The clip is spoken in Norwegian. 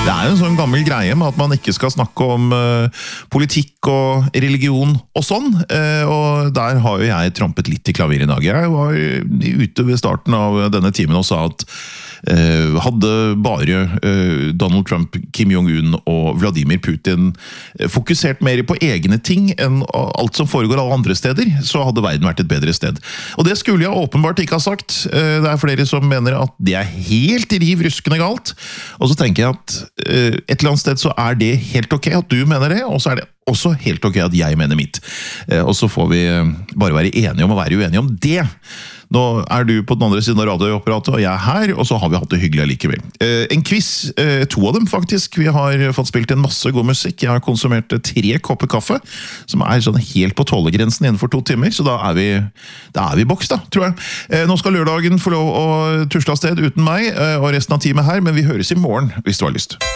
Det jo en sånn gammel greie med at man ikke skal snakke om politikk og religion og sånn, og der har jo jeg trampet litt i klaver i dag. Jeg var ute ved starten av denne timen og sa at hadde bare Donald Trump, Kim Jong-un og Vladimir Putin fokusert mer på egne ting enn alt som foregår alle andre steder, så hadde verden vært et bedre sted. Og det skulle jeg åpenbart ikke ha sagt. Det flere som mener at det helt riv ruskende galt, og så tenker jeg at et eller annet sted så det helt ok at du mener det, og så det også helt ok at jeg mener mitt. Og så får vi bare være enige om å være uenige om det. Nå du på den andre siden av radioapparatet, og jeg her, og så har vi hatt det hyggelig allikevel. En quiz, 2 av dem faktisk. Vi har fått spilt en masse god musikk. Jeg har konsumert 3 kopper kaffe, som sånn helt på tålegrensen innenfor 2 timer, så da vi i boks da, tror jeg. Nå skal lørdagen få lov å tusle av sted uten meg, og resten av teamet her, men vi høres i morgen, hvis du har lyst.